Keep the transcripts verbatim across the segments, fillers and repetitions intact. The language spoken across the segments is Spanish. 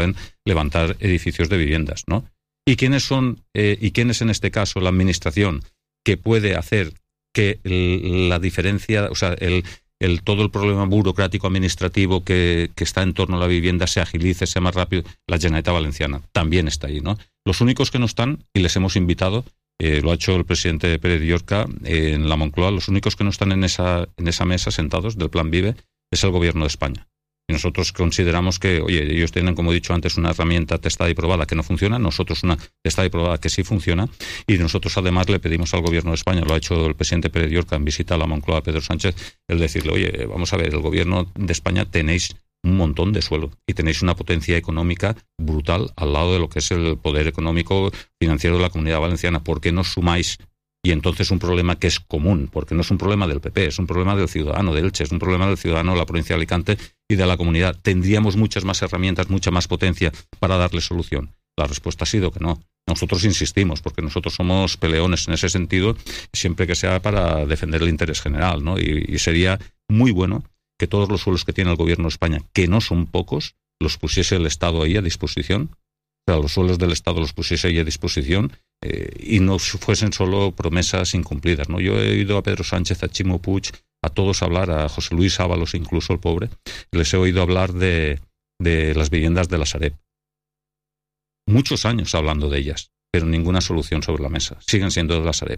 pueden levantar edificios de viviendas, ¿no? ¿Y quiénes son, eh, y quién es en este caso la administración que puede hacer que el, la diferencia, o sea, el, el todo el problema burocrático administrativo que, que está en torno a la vivienda se agilice, sea más rápido? La Generalitat Valenciana también está ahí, ¿no? Los únicos que no están, y les hemos invitado, eh, lo ha hecho el presidente Pérez Llorca eh, en la Moncloa, los únicos que no están en esa, en esa mesa sentados del Plan Vive es el Gobierno de España. Y nosotros consideramos que, oye, ellos tienen, como he dicho antes, una herramienta testada y probada que no funciona, nosotros una testada y probada que sí funciona, y nosotros además le pedimos al Gobierno de España, lo ha hecho el presidente Pérez Llorca en visita a la Moncloa a Pedro Sánchez, el decirle, oye, vamos a ver, el Gobierno de España tenéis un montón de suelo y tenéis una potencia económica brutal al lado de lo que es el poder económico financiero de la Comunidad Valenciana. ¿Por qué no sumáis? Y entonces un problema que es común, porque no es un problema del P P, es un problema del ciudadano de Elche, es un problema del ciudadano de la provincia de Alicante y de la comunidad. Tendríamos muchas más herramientas, mucha más potencia para darle solución. La respuesta ha sido que no. Nosotros insistimos, porque nosotros somos peleones en ese sentido, siempre que sea para defender el interés general, ¿no? Y, y sería muy bueno que todos los suelos que tiene el Gobierno de España, que no son pocos, los pusiese el Estado ahí a disposición. O sea, los suelos del Estado los pusiese ahí a disposición eh, y no fuesen solo promesas incumplidas, ¿no? Yo he oído a Pedro Sánchez, a Chimo Puig, a todos hablar, a José Luis Ábalos incluso, el pobre, les he oído hablar de, de las viviendas de la Sareb. Muchos años hablando de ellas, pero ninguna solución sobre la mesa. Siguen siendo de la Sareb.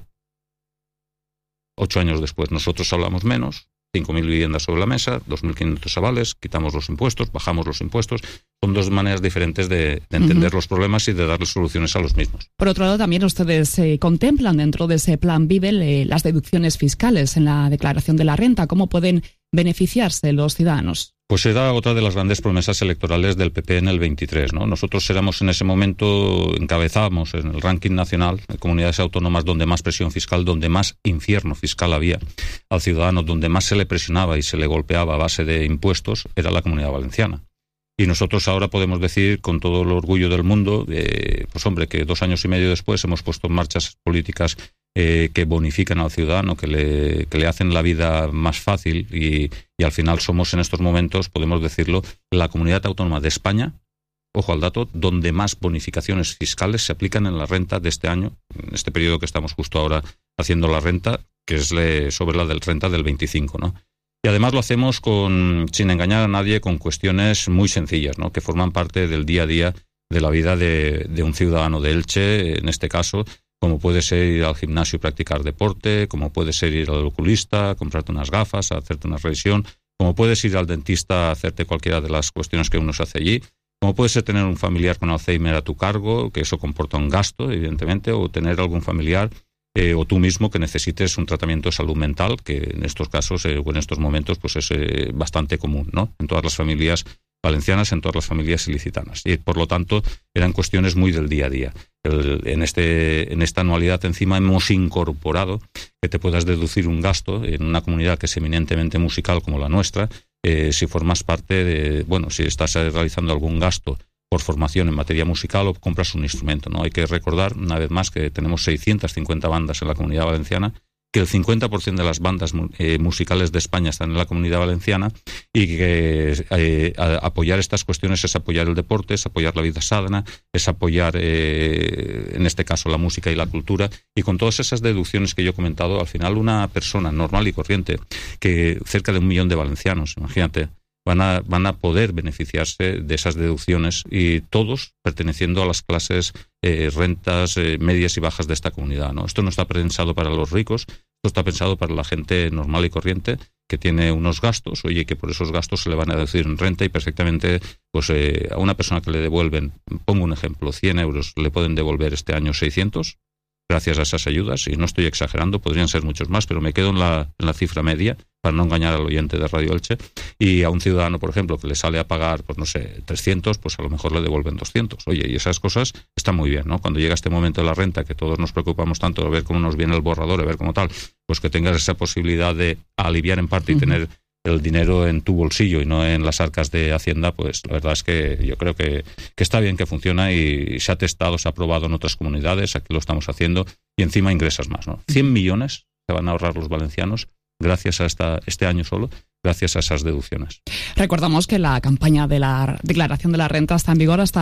Ocho años después, nosotros hablamos menos, cinco mil viviendas sobre la mesa, dos mil quinientos avales, quitamos los impuestos, bajamos los impuestos. Son dos maneras diferentes de, de entender uh-huh. los problemas y de darles soluciones a los mismos. Por otro lado, también ustedes eh, contemplan dentro de ese Plan Vive eh, las deducciones fiscales en la declaración de la renta. ¿Cómo pueden beneficiarse los ciudadanos? Pues era otra de las grandes promesas electorales del P P en el veintitrés, ¿no? Nosotros éramos en ese momento, encabezábamos en el ranking nacional de comunidades autónomas donde más presión fiscal, donde más infierno fiscal había al ciudadano, donde más se le presionaba y se le golpeaba a base de impuestos, era la Comunidad Valenciana. Y nosotros ahora podemos decir con todo el orgullo del mundo, eh, pues hombre, que dos años y medio después hemos puesto en marcha políticas eh, que bonifican al ciudadano, que le, que le hacen la vida más fácil y, y al final somos en estos momentos, podemos decirlo, la comunidad autónoma de España, ojo al dato, donde más bonificaciones fiscales se aplican en la renta de este año, en este periodo que estamos justo ahora haciendo la renta, que es le, sobre la del renta del veinticinco, ¿no? Y además lo hacemos con, sin engañar a nadie, con cuestiones muy sencillas, ¿no? Que forman parte del día a día de la vida de, de un ciudadano de Elche, en este caso, como puede ser ir al gimnasio y practicar deporte, como puede ser ir al oculista, comprarte unas gafas, hacerte una revisión, como puedes ir al dentista a hacerte cualquiera de las cuestiones que uno se hace allí, como puede ser tener un familiar con Alzheimer a tu cargo, que eso comporta un gasto, evidentemente, o tener algún familiar Eh, o tú mismo que necesites un tratamiento de salud mental, que en estos casos eh, o en estos momentos pues es eh, bastante común, ¿no? En todas las familias valencianas, en todas las familias ilicitanas. Y por lo tanto eran cuestiones muy del día a día. El, en, este, en esta anualidad encima hemos incorporado que te puedas deducir un gasto en una comunidad que es eminentemente musical como la nuestra, eh, si formas parte de, bueno, si estás realizando algún gasto por formación en materia musical o compras un instrumento, ¿no? Hay que recordar, una vez más, que tenemos seiscientas cincuenta bandas en la Comunidad Valenciana, que el cincuenta por ciento de las bandas eh, musicales de España están en la Comunidad Valenciana y que eh, apoyar estas cuestiones es apoyar el deporte, es apoyar la vida sana, es apoyar, eh, en este caso, la música y la cultura. Y con todas esas deducciones que yo he comentado, al final una persona normal y corriente, que cerca de un millón de valencianos, imagínate, Van a, van a poder beneficiarse de esas deducciones y todos perteneciendo a las clases eh, rentas eh, medias y bajas de esta comunidad, ¿no? Esto no está pensado para los ricos, esto está pensado para la gente normal y corriente que tiene unos gastos, oye, que por esos gastos se le van a deducir en renta y perfectamente pues eh, a una persona que le devuelven, pongo un ejemplo, cien euros, le pueden devolver este año seiscientos gracias a esas ayudas, y no estoy exagerando, podrían ser muchos más, pero me quedo en la, en la cifra media para no engañar al oyente de Radio Elche. Y a un ciudadano, por ejemplo, que le sale a pagar, pues no sé, trescientos, pues a lo mejor le devuelven doscientos. Oye, y esas cosas están muy bien, ¿no? Cuando llega este momento de la renta, que todos nos preocupamos tanto de ver cómo nos viene el borrador, de ver cómo tal, pues que tengas esa posibilidad de aliviar en parte y uh-huh. tener el dinero en tu bolsillo y no en las arcas de Hacienda, pues la verdad es que yo creo que, que está bien, que funciona y se ha testado, se ha probado en otras comunidades, aquí lo estamos haciendo y encima ingresas más, ¿no? cien millones se van a ahorrar los valencianos gracias a esta, este año solo, gracias a esas deducciones. Recordamos que la campaña de la declaración de la renta está en vigor hasta